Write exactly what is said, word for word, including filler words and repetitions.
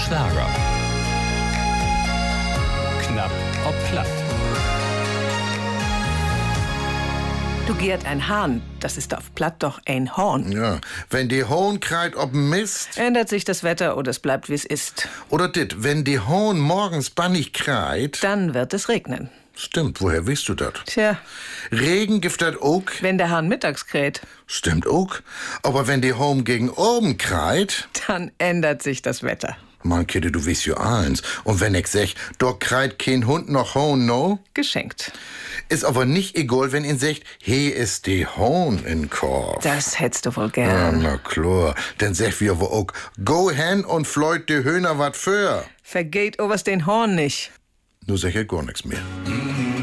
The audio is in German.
Schlager. Knapp ob platt. Du Gerd, ein Hahn, das ist auf Platt doch ein Horn. Ja, wenn die Hohn kreit ob Mist. Ändert sich das Wetter oder es bleibt, wie es ist. Oder dit, wenn die Hohn morgens bannig kreit. Dann wird es regnen. Stimmt, woher weißt du das? Tja, Regen gibt das auch. wenn der Hahn mittags kräht, Stimmt auch. Aber wenn die Hohn gegen oben kreit. dann ändert sich das Wetter. Mann, Kidde, du weißt ja eins. Und wenn ich sag, da kreit kein Hund noch Hohn, no? Geschenkt. Ist aber nicht egal, wenn ihn sagt, he ist die Hohn in Korb. Das hättest du wohl Ja, gern. na klar. Dann sag wir aber auch, go hen und fleut die Höhner wat für. Vergeht oberst den Horn nicht. Nur sag ich gar nix mehr.